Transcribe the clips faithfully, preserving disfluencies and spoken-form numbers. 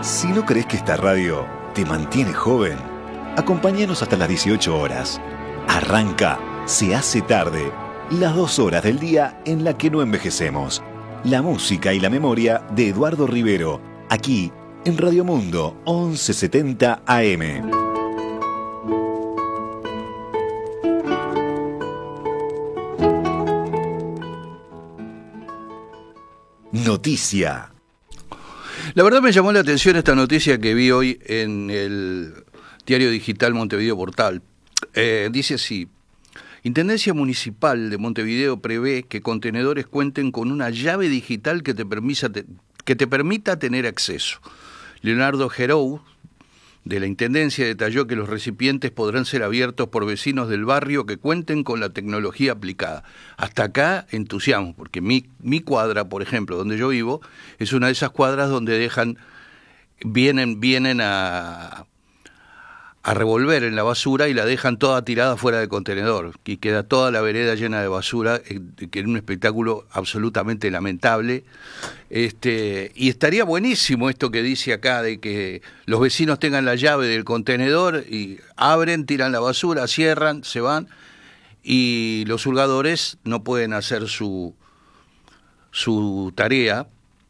Si no crees que esta radio te mantiene joven, acompáñanos hasta las dieciocho horas. Arranca Se hace tarde, las dos horas del día en la que no envejecemos. La música y la memoria de Eduardo Rivero, aquí en Radio Mundo once setenta A M. Noticia. La verdad me llamó la atención esta noticia que vi hoy en el diario digital Montevideo Portal. Eh, dice así: Intendencia Municipal de Montevideo prevé que contenedores cuenten con una llave digital que te permita, que te permita tener acceso. Leonardo Gerou, de la Intendencia, detalló que los recipientes podrán ser abiertos por vecinos del barrio que cuenten con la tecnología aplicada. Hasta acá entusiasmo, porque mi, mi cuadra, por ejemplo, donde yo vivo, es una de esas cuadras donde dejan, vienen, vienen a, a revolver en la basura y la dejan toda tirada fuera del contenedor, y queda toda la vereda llena de basura, que es un espectáculo absolutamente lamentable. Este, y estaría buenísimo esto que dice acá, de que los vecinos tengan la llave del contenedor y abren, tiran la basura, cierran, se van, y los hurgadores no pueden hacer su, su tarea.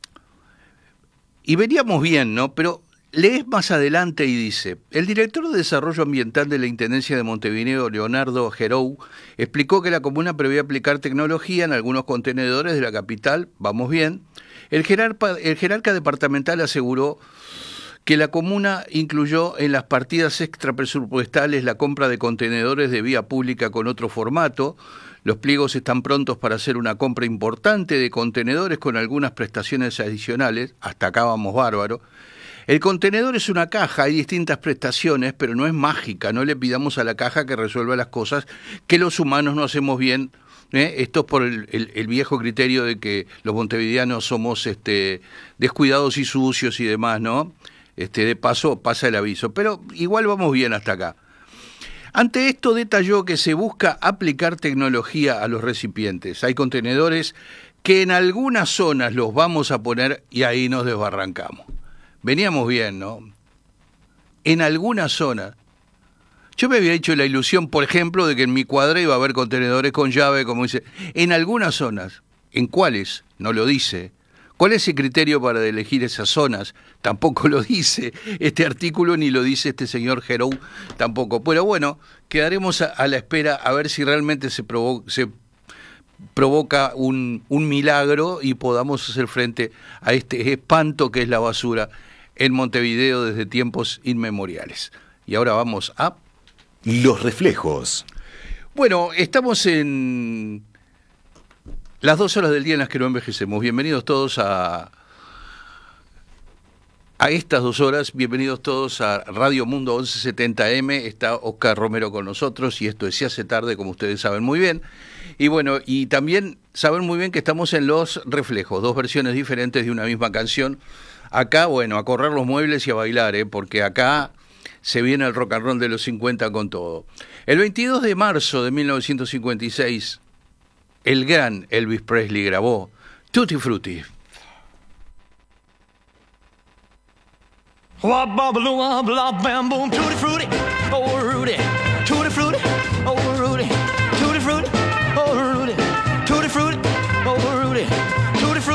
Y veríamos bien, ¿no? Pero lees más adelante y dice: el director de Desarrollo Ambiental de la Intendencia de Montevideo, Leonardo Gerou, explicó que la comuna prevé aplicar tecnología en algunos contenedores de la capital. Vamos bien. El jerarca, el jerarca departamental aseguró que la comuna incluyó en las partidas extrapresupuestales la compra de contenedores de vía pública con otro formato. Los pliegos están prontos para hacer una compra importante de contenedores con algunas prestaciones adicionales. Hasta acá vamos bárbaro. El contenedor es una caja, hay distintas prestaciones, pero no es mágica. No le pidamos a la caja que resuelva las cosas que los humanos no hacemos bien. ¿eh? Esto es por el, el, el viejo criterio de que los montevideanos somos este, descuidados y sucios y demás, ¿no? Este, de paso pasa el aviso, pero igual vamos bien hasta acá. Ante esto detalló que se busca aplicar tecnología a los recipientes. Hay contenedores que en algunas zonas los vamos a poner y ahí nos desbarrancamos. Veníamos bien, ¿no? En algunas zonas. Yo me había hecho la ilusión, por ejemplo, de que en mi cuadra iba a haber contenedores con llave, como dice. En algunas zonas. ¿En cuáles? No lo dice. ¿Cuál es el criterio para elegir esas zonas? Tampoco lo dice este artículo, ni lo dice este señor Gerou tampoco. Pero bueno, quedaremos a, a la espera a ver si realmente se, provo se provoca un, un milagro y podamos hacer frente a este espanto que es la basura en Montevideo desde tiempos inmemoriales. Y ahora vamos a... Los reflejos. Bueno, estamos en las dos horas del día en las que no envejecemos. Bienvenidos todos a, a estas dos horas. Bienvenidos todos a Radio Mundo once setenta eme. Está Oscar Romero con nosotros y esto es Se hace tarde, como ustedes saben muy bien. Y bueno, y también saben muy bien que estamos en Los Reflejos, dos versiones diferentes de una misma canción. Acá, bueno, a correr los muebles y a bailar, ¿eh? Porque acá se viene el rock and roll de los cincuenta con todo. El veintidós de marzo de mil novecientos cincuenta y seis, el gran Elvis Presley grabó Tutti Frutti. Tutti Frutti, oh Rudy, Tutti Frutti, oh Rudy, Tutti Frutti, oh Rudy, Tutti Frutti, oh Rudy.